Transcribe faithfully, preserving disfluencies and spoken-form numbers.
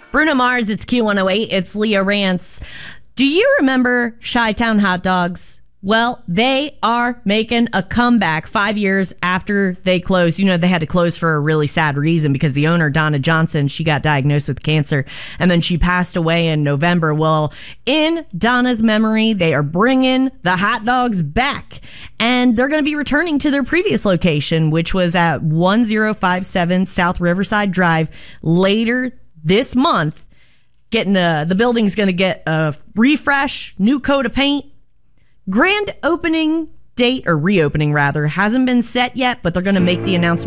Bruno Mars, it's Q one oh eight. It's Leah Rance. Do you remember Chi-Town hot dogs? Well, they are making a comeback five years after they closed. You know, they had to close for a really sad reason because the owner, Donna Johnson, she got diagnosed with cancer and then she passed away in November. Well, in Donna's memory, they are bringing the hot dogs back and they're going to be returning to their previous location, which was at one oh five seven South Riverside Drive later this month. Getting a, the building's going to get a refresh, new coat of paint. Grand opening date, or reopening rather, hasn't been set yet, but they're going to make the announcement